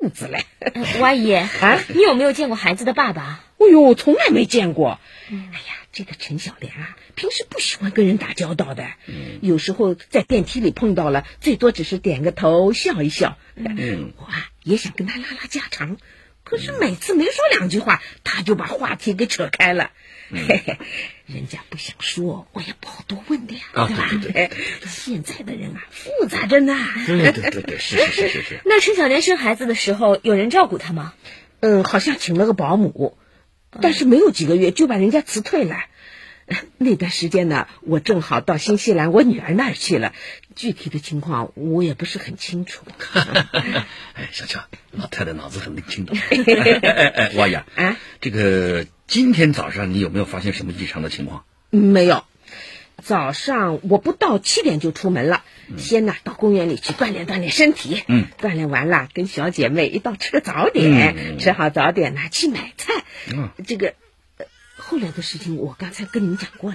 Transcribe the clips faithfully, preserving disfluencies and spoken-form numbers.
肚子嘞。 吴阿姨啊，你有没有见过孩子的爸爸？ 哎呦，从来没见过。嗯、哎呀，这个陈小莲啊，平时不喜欢跟人打交道的，嗯、有时候在电梯里碰到了，最多只是点个头笑一笑。嗯，我啊也想跟他拉拉家常，可是每次没说两句话，他就把话题给扯开了。嗯、嘿嘿，人家不想说，我也不好多问的呀， 啊、 对吧？ 对对对对对，现在的人啊，复杂着呢。 对对对对，是是是是是。 那陈小莲生孩子的时候，有人照顾她吗？ 嗯，好像请了个保姆，但是没有几个月就把人家辞退了。那段时间呢，我正好到新西兰我女儿那儿去了，具体的情况我也不是很清楚。 哎，小乔，老太太脑子很灵清的。哎哎，娃呀，啊，这个今天早上你有没有发现什么异常的情况？ 没有，早上我不到七点就出门了，嗯、先呢到公园里去锻炼锻炼身体。嗯，锻炼完了，跟小姐妹一道吃个早点，嗯、吃好早点呢去买菜。嗯，这个。后来的事情我刚才跟你们讲过了。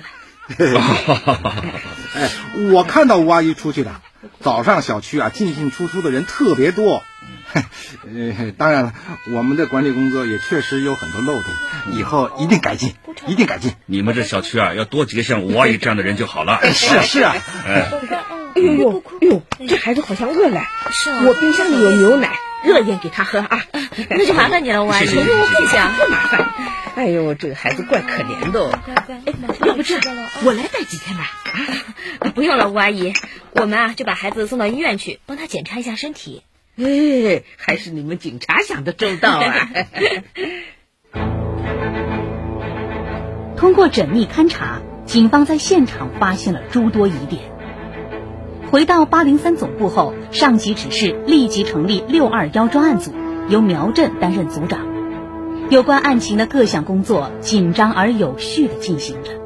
哎，我看到吴阿姨出去的，早上小区啊进进出出的人特别多。呃，当然了，我们的管理工作也确实有很多漏洞，以后一定改进，一定改进。 你们这小区啊，要多几个像吴阿姨这样的人就好了。 是啊，是啊。 哎，哎呦呦呦，这孩子好像饿了。 是啊， 我冰箱里有牛奶，热烟给他喝啊。 那就麻烦你了，吴阿姨。 谢谢谢谢。 不想不麻烦。哎呦，这个孩子怪可怜的哦。哎，要不这我来带几天吧？ 啊，不用了，吴阿姨，我们啊就把孩子送到医院去，帮他检查一下身体。 哎，还是你们警察想的周到啊！ 通过缜密勘查，警方在现场发现了诸多疑点。回到八零三总部后，上级指示立即成立六二一专案组，由苗震担任组长。有关案情的各项工作紧张而有序地进行着。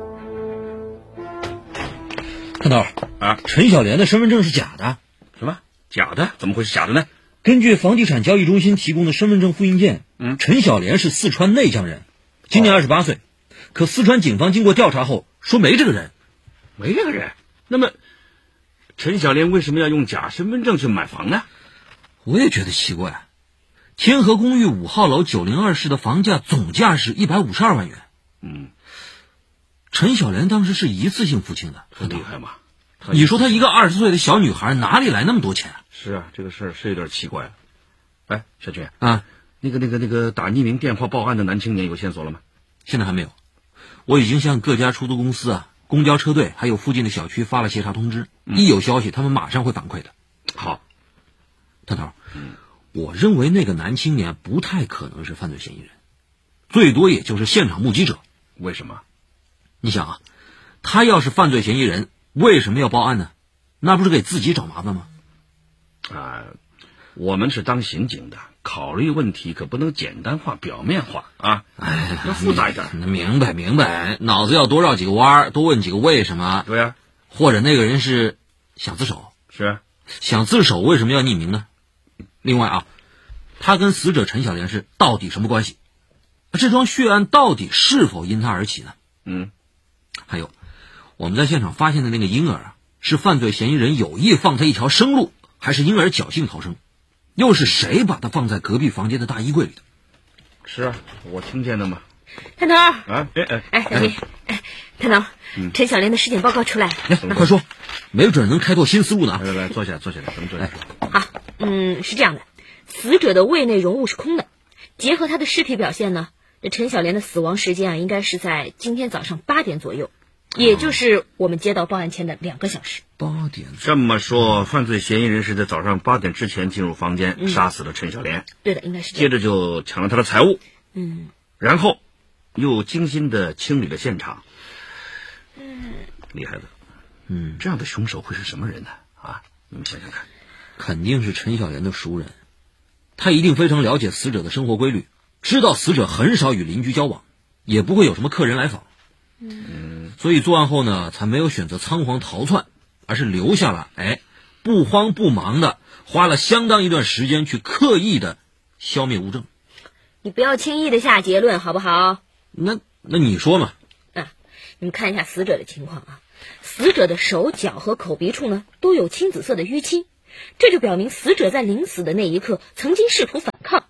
看头啊，陈小莲的身份证是假的。 什么？假的？怎么会是假的呢？ 根据房地产交易中心提供的身份证复印件，嗯，陈小莲是四川内江人，今年二十八岁。可四川警方经过调查后说没这个人。 没这个人？那么陈小莲为什么要用假身份证去买房呢？ 我也觉得奇怪。天河公寓五号楼九零二室的房价总价是一百五十二万元。嗯，陈小莲当时是一次性付清的， 很厉害嘛。 你说她一个二十岁的小女孩哪里来那么多钱啊？ 是啊，这个事儿是有点奇怪了。哎，小军啊， 那个那个那个打匿名电话报案的男青年有线索了吗？ 现在还没有。我已经向各家出租公司啊、公交车队还有附近的小区发了协查通知，嗯、一有消息他们马上会反馈的。 好， 探头，嗯。我认为那个男青年不太可能是犯罪嫌疑人，最多也就是现场目击者。 为什么？ 你想啊，他要是犯罪嫌疑人，为什么要报案呢？那不是给自己找麻烦吗？ 啊，我们是当刑警的，考虑问题可不能简单化、表面化啊， 哎， 要复杂一点。 明白明白，脑子要多绕几个弯，多问几个为什么。 对啊， 或者那个人是想自首。 是想自首，为什么要匿名呢？另外啊，他跟死者陈小莲是到底什么关系？这桩血案到底是否因他而起呢？嗯，还有，我们在现场发现的那个婴儿啊，是犯罪嫌疑人有意放他一条生路，还是婴儿侥幸逃生？又是谁把他放在隔壁房间的大衣柜里的？ 是啊，我听见的嘛。 探头啊，哎哎哎，小弟，哎，探头，嗯、陈小莲的尸检报告出来， 来，快说，没准能开拓新思路呢。 来来来，坐下来，坐下来，咱们坐下来。 好，嗯，是这样的，死者的胃内容物是空的，结合他的尸体表现呢，这陈小莲的死亡时间啊，应该是在今天早上八点左右，也就是我们接到报案前的两个小时。 八点。 这么说，犯罪嫌疑人是在早上八点之前进入房间，嗯、杀死了陈小莲。 对的，应该是这样。 接着就抢了他的财物， 嗯， 然后又精心的清理了现场。嗯，厉害的。嗯，这样的凶手会是什么人呢？啊，你们想想看。 肯定是陈小莲的熟人，他一定非常了解死者的生活规律，知道死者很少与邻居交往，也不会有什么客人来访。嗯，所以作案后呢，才没有选择仓皇逃窜，而是留下了，哎，不慌不忙的花了相当一段时间去刻意的消灭物证。 你不要轻易的下结论，好不好？ 那那你说嘛？ 啊，你们看一下死者的情况啊，死者的手脚和口鼻处呢都有青紫色的淤青。这就表明死者在临死的那一刻曾经试图反抗，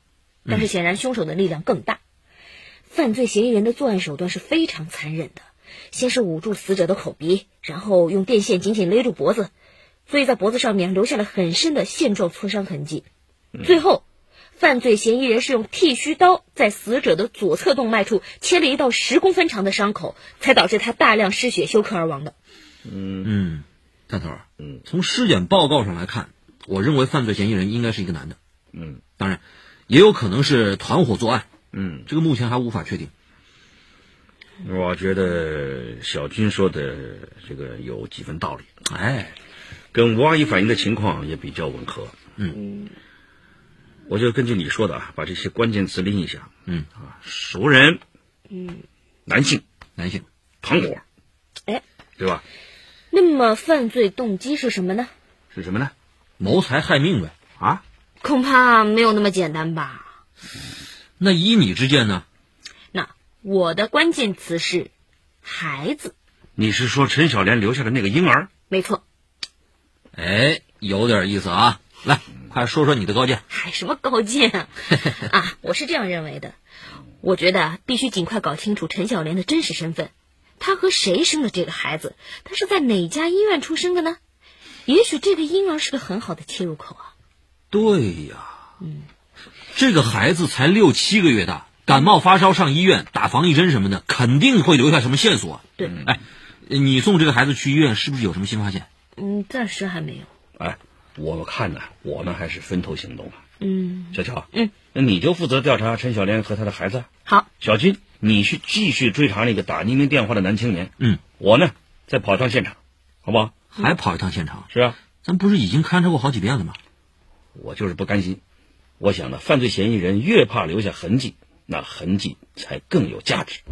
但是显然凶手的力量更大。犯罪嫌疑人的作案手段是非常残忍的，先是捂住死者的口鼻，然后用电线紧紧勒住脖子，所以在脖子上面留下了很深的线状挫伤痕迹。最后犯罪嫌疑人是用剃须刀在死者的左侧动脉处切了一道十公分长的伤口，才导致他大量失血休克而亡的。 嗯嗯，大头，嗯，从尸检报告上来看，我认为犯罪嫌疑人应该是一个男的。嗯，当然，也有可能是团伙作案。嗯，这个目前还无法确定。 我觉得小军说的这个有几分道理，哎，跟吴阿姨反映的情况也比较吻合。嗯，我就根据你说的啊，把这些关键词拎一下。嗯啊，熟人，嗯，男性， 男性， 团伙， 哎， 对吧？ 那么犯罪动机是什么呢？ 是什么呢？ 谋财害命呗。 啊？ 恐怕没有那么简单吧。 那依你之见呢？ 那我的关键词是孩子。 你是说陈小莲留下的那个婴儿？ 没错。 哎，有点意思啊！来，快说说你的高见。 还什么高见啊？啊，我是这样认为的。我觉得必须尽快搞清楚陈小莲的真实身份。她和谁生的这个孩子？她是在哪家医院出生的呢？也许这个婴儿是个很好的切入口啊。 对呀，嗯。这个孩子才六七个月大，感冒发烧上医院打防疫针什么的，肯定会留下什么线索。 对， 哎，你送这个孩子去医院，是不是有什么新发现？ 嗯，暂时还没有。 哎，我看呢，我们还是分头行动啊。 嗯， 小乔， 嗯， 那你就负责调查陈小莲和她的孩子。 好， 小军，你去继续追查那个打匿名电话的男青年。嗯，我呢再跑一趟现场，好不好？ 还跑一趟现场？ 是啊， 咱不是已经勘察过好几遍了吗？ 我就是不甘心。我想呢，犯罪嫌疑人越怕留下痕迹，那痕迹才更有价值。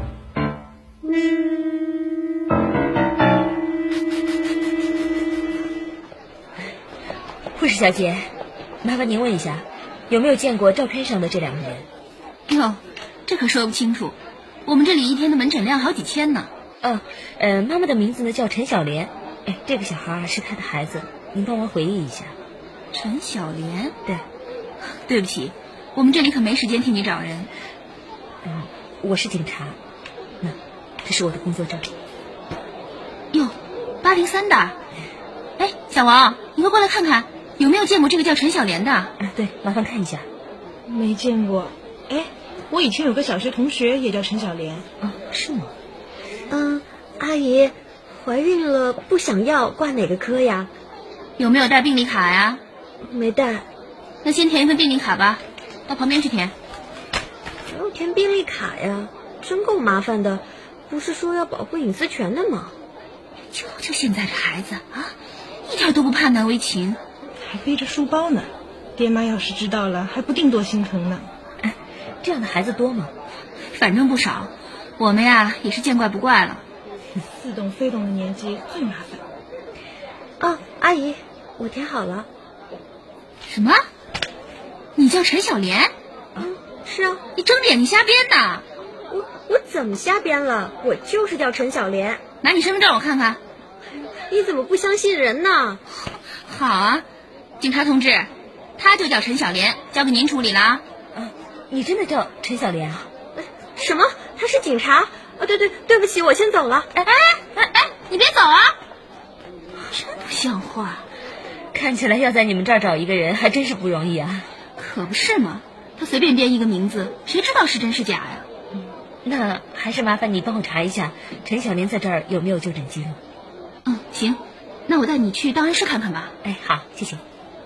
护士小姐，麻烦您问一下，有没有见过照片上的这两个人？ 哟，这可说不清楚，我们这里一天的门诊量好几千呢。 哦，呃，妈妈的名字呢叫陈小莲，哎，这个小孩是她的孩子，您帮忙回忆一下。 陈小莲？ 对。 对不起，我们这里可没时间替你找人。 嗯，我是警察，那这是我的工作证。 哟，八零三的。哎，小王，你快过来看看，有没有见过这个叫陈小莲的？ 啊，对，麻烦看一下。 没见过。哎，我以前有个小学同学也叫陈小莲。 啊，是吗？ 嗯，阿姨，怀孕了不想要，挂哪个科呀？ 有没有带病历卡呀？ 没带。 那先填一份病历卡吧，到旁边去填。 还要填病历卡呀？真够麻烦的，不是说要保护隐私权的吗？ 瞧瞧现在这孩子啊，一点都不怕难为情， 还背着书包呢。爹妈要是知道了，还不定多心疼呢。 哎，这样的孩子多吗？ 反正不少，我们呀也是见怪不怪了。 似懂非懂的年纪最麻烦。哦，阿姨，我填好了。 什么？你叫陈小莲？ 嗯，是啊。 你睁着眼睛瞎编呢？ 我我怎么瞎编了？我就是叫陈小莲。 拿你身份证我看看。 你怎么不相信人呢？ 好啊，警察同志，他就叫陈小莲，交给您处理了啊。 啊，你真的叫陈小莲啊？ 什么？他是警察？啊，对对，对不起，我先走了。 哎哎哎哎，你别走啊！真不像话。 看起来要在你们这儿找一个人还真是不容易啊。 可不是嘛，他随便编一个名字，谁知道是真是假呀？ 嗯，那还是麻烦你帮我查一下陈小莲在这儿有没有就诊记录。 嗯，行，那我带你去档案室看看吧。 哎，好，谢谢。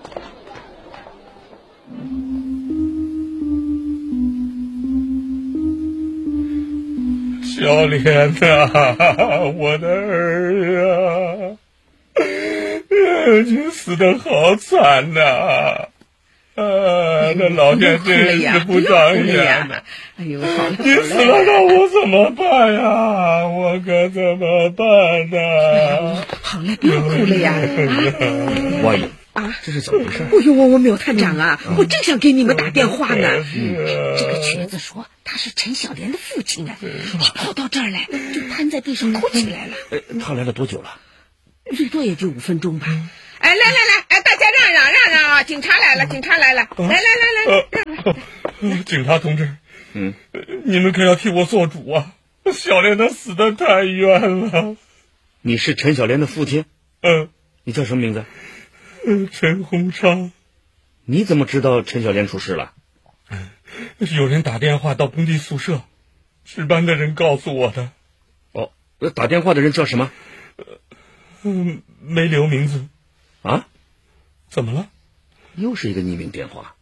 小莲呐，我的儿啊，你死得好惨呐！啊，那老天真是不长眼呐！ 哎呦，好了， 你死了，那我怎么办呀？我可怎么办呢？ 好了，别哭了呀！ 吴阿姨啊，这是怎么回事？ 哎呦，我我没有探长啊，我正想给你们打电话呢。嗯，这个瘸子说他是陈小莲的父亲啊，跑到这儿来就瘫在地上哭起来了。 哎，他来了多久了？ 最多也就五分钟吧。哎，来来来，哎，大家让让让让啊！警察来了，警察来了，来来来来，让让。 警察同志， 嗯， 你们可要替我做主啊！小莲她死得太冤了。 你是陈小莲的父亲？ 嗯。 你叫什么名字？ 嗯，陈洪昌。 你怎么知道陈小莲出事了？ 有人打电话到工地宿舍，值班的人告诉我的。 哦，打电话的人叫什么？ 嗯，没留名字。 啊？ 怎么了？ 又是一个匿名电话。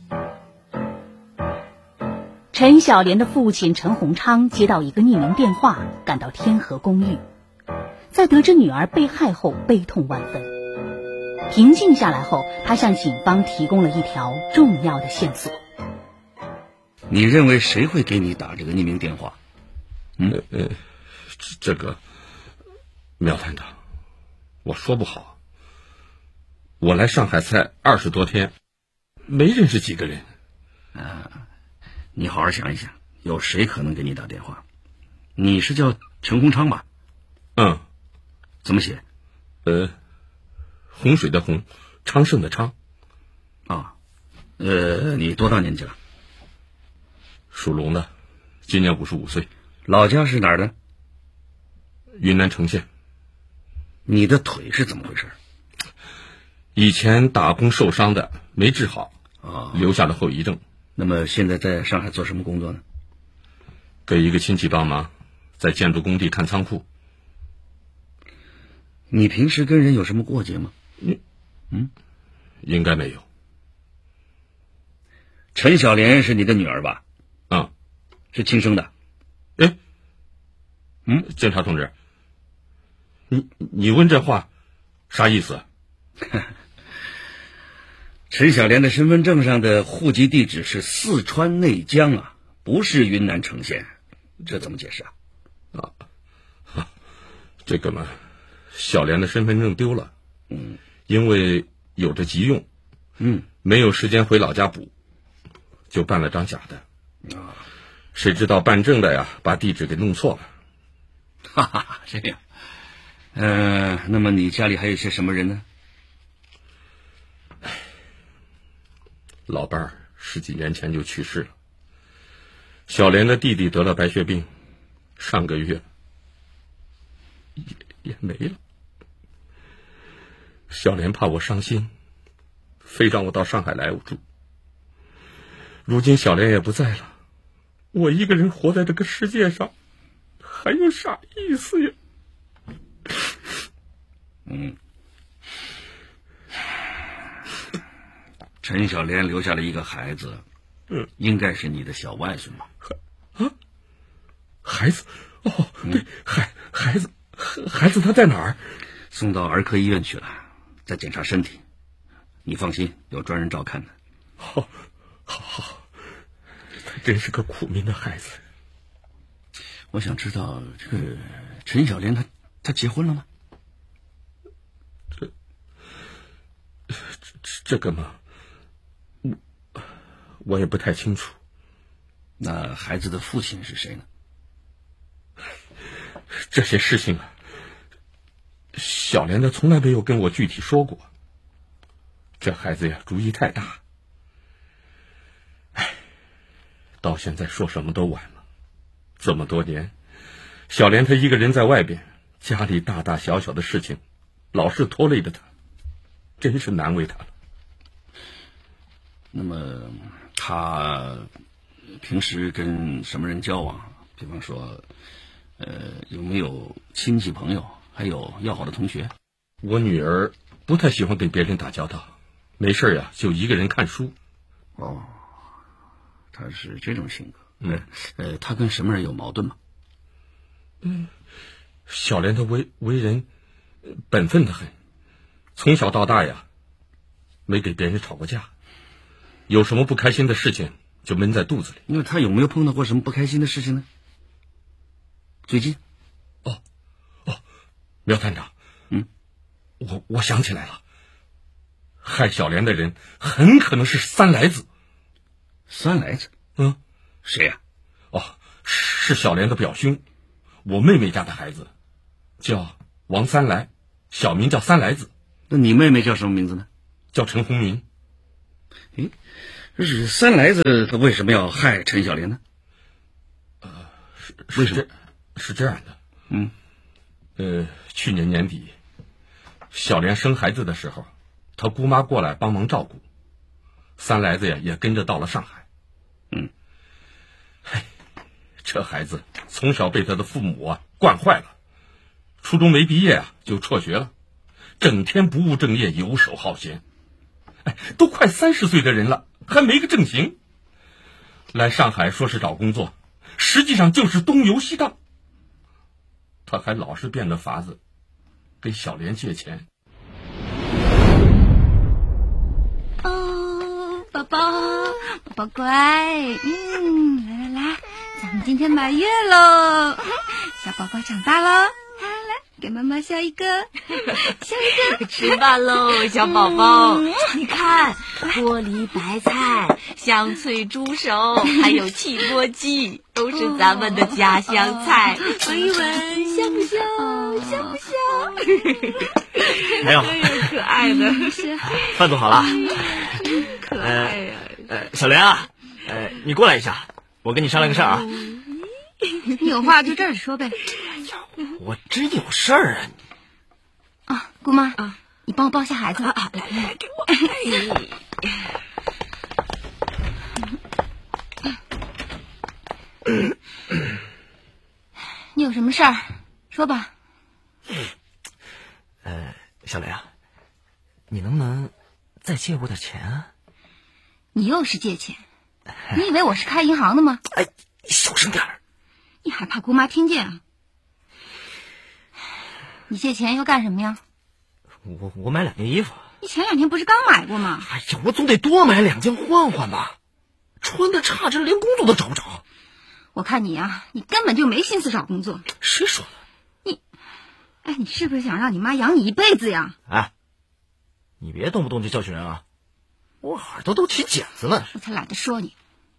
陈小莲的父亲陈洪昌接到一个匿名电话，赶到天河公寓，在得知女儿被害后悲痛万分。平静下来后，他向警方提供了一条重要的线索。 你认为谁会给你打这个匿名电话？ 嗯呃，这个苗探长，我说不好。我来上海才二十多天，没认识几个人。 啊，你好好想一想，有谁可能给你打电话？你是叫陈洪昌吧？ 嗯。 怎么写？ 呃，洪水的洪，昌盛的昌。 啊，呃，你多大年纪了？ 属龙的，今年五十五岁。 老家是哪儿的？ 云南成县。 你的腿是怎么回事？ 以前打工受伤的，没治好， 啊， 留下了后遗症。 那么现在在上海做什么工作呢？ 给一个亲戚帮忙，在建筑工地看仓库。 你平时跟人有什么过节吗？ 嗯嗯， 应该没有。 陈小莲是你的女儿吧？ 嗯， 是亲生的。 哎， 嗯， 检察同志，你你问这话啥意思？ 陈小莲的身份证上的户籍地址是四川内江啊，不是云南成县，这怎么解释啊？ 啊，啊这个嘛，小莲的身份证丢了， 嗯， 因为有着急用， 嗯， 没有时间回老家补，就办了张假的。啊，谁知道办正的呀，把地址给弄错了。 哈哈，这样。呃，那么你家里还有些什么人呢？ 老伴儿十几年前就去世了，小莲的弟弟得了白血病，上个月也也没了。小莲怕我伤心，非让我到上海来住。如今小莲也不在了，我一个人活在这个世界上，还有啥意思呀？ 嗯。陈小莲留下了一个孩子， 嗯， 应该是你的小外孙吧？ 啊，孩子，哦，对，孩孩子，孩子他在哪儿？ 送到儿科医院去了，在检查身体。你放心，有专人照看的。 好，好，好，他真是个苦命的孩子。 我想知道，这个陈小莲她她结婚了吗？ 这这这个嘛。我也不太清楚。 那孩子的父亲是谁呢？ 这些事情啊，小莲她从来没有跟我具体说过。这孩子呀，主意太大。唉，到现在说什么都晚了。这么多年，小莲她一个人在外边，家里大大小小的事情，老是拖累着她，真是难为她了。 那么他平时跟什么人交往？比方说，呃，有没有亲戚朋友，还有要好的同学？ 我女儿不太喜欢跟别人打交道，没事呀就一个人看书。 哦，他是这种性格。 嗯， 呃，他跟什么人有矛盾吗？ 嗯，小莲她为为人本分的很，从小到大呀，没给别人吵过架。有什么不开心的事情就闷在肚子里。 那他有没有碰到过什么不开心的事情呢？最近？ 哦，哦，苗探长， 嗯， 我我想起来了，害小莲的人很可能是三来子。 三来子？ 嗯， 谁呀？ 哦，是小莲的表兄，我妹妹家的孩子，叫王三来，小名叫三来子。 那你妹妹叫什么名字呢？ 叫陈红明。 诶， 是三来子他为什么要害陈小莲呢？ 呃，是为什么？是这样的， 嗯， 呃，去年年底，小莲生孩子的时候，她姑妈过来帮忙照顾，三来子呀也跟着到了上海。 嗯， 嘿，这孩子从小被他的父母啊惯坏了，初中没毕业啊就辍学了，整天不务正业，游手好闲。哎，都快三十岁的人了，还没个正形。来上海说是找工作，实际上就是东游西荡。他还老是变着法子给小莲借钱。 哦，宝宝，宝宝乖，嗯，来来来，咱们今天满月喽，小宝宝长大了，来来来，给妈妈笑一个，笑一个， 吃饭喽，小宝宝，嗯、你看，玻璃白菜、香脆猪手，还有汽锅鸡，都是咱们的家乡菜，闻一闻，香不香？香不香？ 还有， 哎呀，可爱的， 饭做好了， 可爱呀、 呃！呃，小莲啊，呃，你过来一下，我跟你商量个事儿啊。 你有话就这儿说呗。 我真有事儿啊！ 啊，姑妈啊，你帮我抱下孩子啊！来来来，给我。 你有什么事儿说吧。 呃，小雷啊，你能不能再借我点钱啊？ 你又是借钱？你以为我是开银行的吗？ 哎，小声点儿。 你还怕姑妈听见啊？你借钱要干什么呀？ 我我买两件衣服。 你前两天不是刚买过吗？ 哎呀，我总得多买两件换换吧，穿的差着连工作都找不着。 我看你啊，你根本就没心思找工作。 谁说的？ 你，哎，你是不是想让你妈养你一辈子呀？ 哎，你别动不动就教训人啊！我耳朵都起茧子了。 我才懒得说你。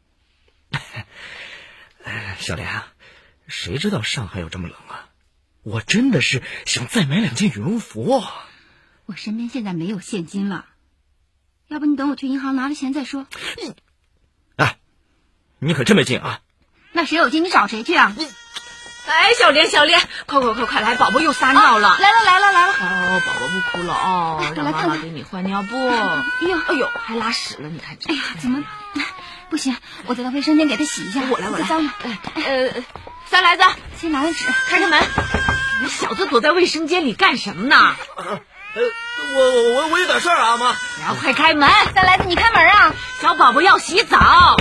哎，小莲啊，谁知道上海有这么冷啊？我真的是想再买两件羽绒服。 我身边现在没有现金了，要不你等我去银行拿了钱再说。 哎，你可真没劲啊！ 那谁有劲你找谁去啊？ 你，哎，小莲，小莲，快快快快来，宝宝又撒尿了！ 啊、来了来了来了！ 哦，宝宝不哭了哦，让妈妈给你换尿布。 哎呦哎呦，还拉屎了，你看这。 哎呀，怎么？不行，我得到卫生间给他洗一下。 我来，我来。 脏了。 呃，三来子， 先拿了纸， 开开门。你小子躲在卫生间里干什么呢？ 呃，我我我有点事儿啊，妈。 然后快开门， 三来子，你开门啊！ 小宝宝要洗澡。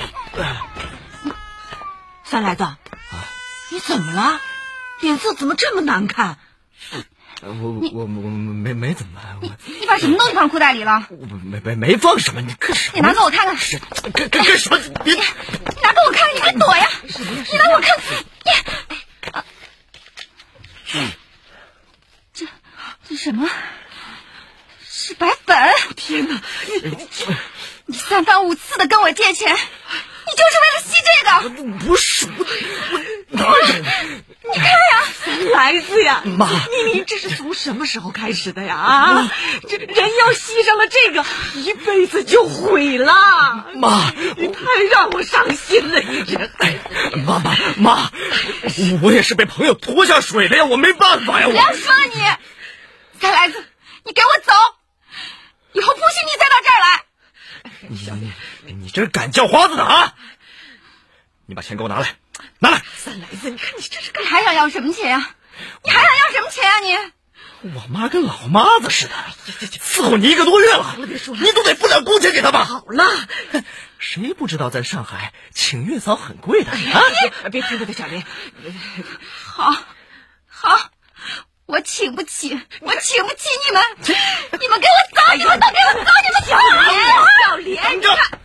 三来子，啊，你怎么了？脸色怎么这么难看？ 我我我没没怎么，我你把什么东西放裤袋里了？ 我没没没放什么，你干什么？ 你拿给我看看。 是干干干什么？别， 你拿给我看，你别躲呀！你拿给我看。你，啊， 嗯， 这这什么？是白粉！ 天哪！ 你你三番五次的跟我借钱，你就是为了吸这个？ 不是我我哪有？ 你看呀， 三来子呀， 妈， 你你这是从什么时候开始的呀？啊，这人要吸上了这个，一辈子就毁了。 妈， 你太让我伤心了，你这。 哎，妈妈妈，我也是被朋友拖下水的呀，我没办法呀，我。 不要说你，三来子，你给我走，以后不许你再到这儿来。 你你你这敢叫花子的啊！你把钱给我拿来，拿来！ 三来子，你看你这是干你还想要什么钱啊？你还想要什么钱啊你？ 我妈跟老妈子似的，伺候你一个多月了，你都得付点工钱给她吧？ 好了， 谁不知道在上海请月嫂很贵的啊？ 别听这个小莲， 好，好，我请不起，我请不起你们，你们给我走，你们都给我走，你们小莲， 小莲，你看。